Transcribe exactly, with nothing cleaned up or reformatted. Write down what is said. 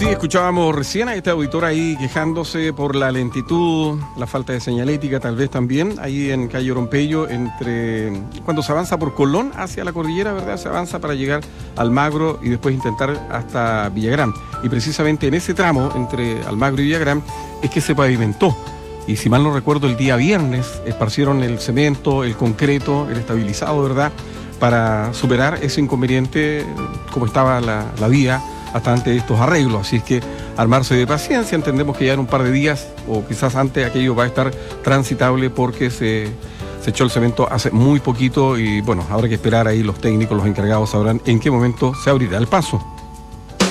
Sí, escuchábamos recién a este auditor ahí quejándose por la lentitud, la falta de señalética tal vez también, ahí en calle Orompeyo, entre cuando se avanza por Colón hacia la cordillera, ¿verdad? Se avanza para llegar al Magro y después intentar hasta Villagrán. Y precisamente en ese tramo, entre Almagro y Villagrán, es que se pavimentó. Y si mal no recuerdo, el día viernes esparcieron el cemento, el concreto, el estabilizado, ¿verdad? Para superar ese inconveniente, como estaba la, la vía hasta antes de estos arreglos. Así es que armarse de paciencia, entendemos que ya en un par de días o quizás antes aquello va a estar transitable porque se, se echó el cemento hace muy poquito y bueno, habrá que esperar ahí, los técnicos, los encargados sabrán en qué momento se abrirá el paso.